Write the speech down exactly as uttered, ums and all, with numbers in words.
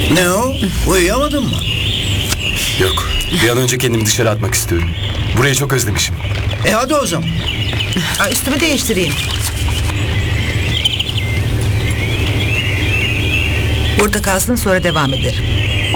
Ne o? Uyuyamadın mı? Yok. Bir an önce kendimi dışarı atmak istiyorum. Burayı çok özlemişim. E hadi o zaman. Aa, üstümü değiştireyim. Burada kalsın, sonra devam ederim.